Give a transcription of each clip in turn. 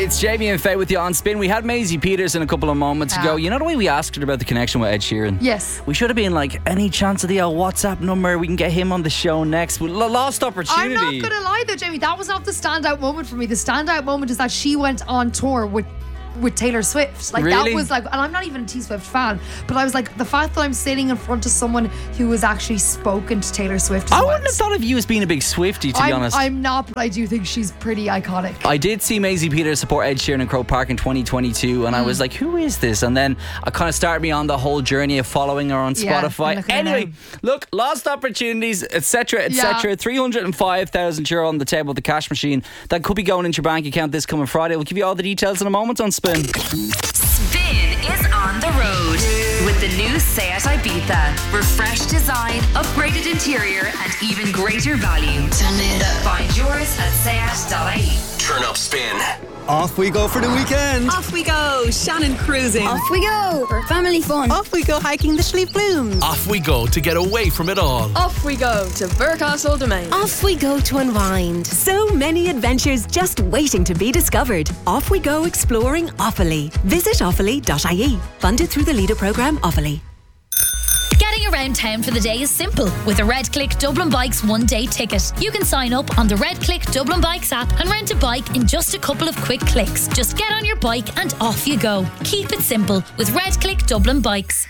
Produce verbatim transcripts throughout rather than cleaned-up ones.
It's Jamie and Faye with you on Spin. We had Maisie Peterson a couple of moments Yeah. ago. You know the way we asked her about the connection with Ed Sheeran? Yes. We should have been like, any chance of the old WhatsApp number? We can get him on the show next. We lo- lost I'm opportunity. not going to lie though, Jamie. That was not the standout moment for me. The standout moment is that she went on tour with with Taylor Swift. Like Really? that was like, and I'm not even a T Swift fan, but I was like, the fact that I'm sitting in front of someone who has actually spoken to Taylor Swift. I wouldn't have thought of you as being a big Swiftie, to I'm, be honest. I'm not, but I do think she's pretty iconic. I did see Maisie Peters support Ed Sheeran in Croke Park in twenty twenty-two, and Mm. I was like, who is this? And then I kind of started me on the whole journey of following her on Yeah, Spotify. and look at her Anyway, now. look, lost opportunities, et cetera, et Yeah. cetera. three hundred five thousand euro on the table of the cash machine. That could be going into your bank account this coming Friday. We'll give you all the details in a moment on Spin. Spin is on the road with the new Seat Ibiza. Refreshed design, upgraded interior, and even greater value. Turn it up. Find yours at seat dot I E. Turn up Spin. Off we go for the weekend. Off we go, Shannon cruising. Off we go for family fun. Off we go hiking the Schlieve Blooms. Off we go to get away from it all. Off we go to Burcastle Domain. Off we go to unwind. So many adventures just waiting to be discovered. Off we go exploring Offaly. Visit offaly dot I E. Funded through the Leader programme Offaly. Getting around town for the day is simple with a Red Click Dublin Bikes one-day ticket. You can sign up on the Red Click Dublin Bikes app and rent a bike in just a couple of quick clicks. Just get on your bike and off you go. Keep it simple with Red Click Dublin Bikes.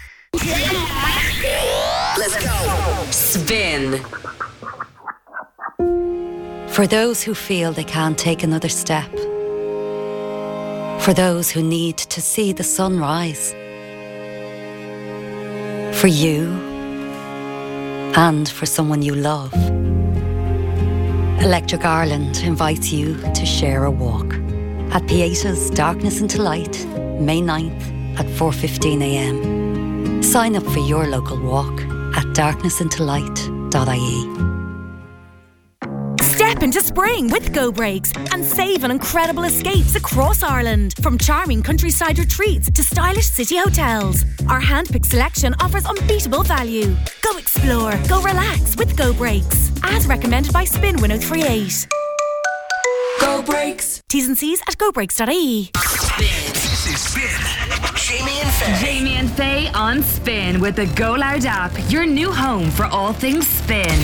Let's go. Spin. For those who feel they can't take another step. For those who need to see the sun rise. For you and for someone you love. Electric Ireland invites you to share a walk at Pieta's Darkness into Light, May ninth at four fifteen a m. Sign up for your local walk at darkness into light dot I E. Step into spring with Go Breaks and save on incredible escapes across Ireland. From charming countryside retreats to stylish city hotels. Our handpicked selection offers unbeatable value. Go explore, go relax with Go Breaks. As recommended by Spin one oh three eight. Go Breaks. T's and C's at go breaks dot I E. This is Spin. Jamie and Faye. Jamie and Faye on Spin with the Go Loud app. Your new home for all things spin.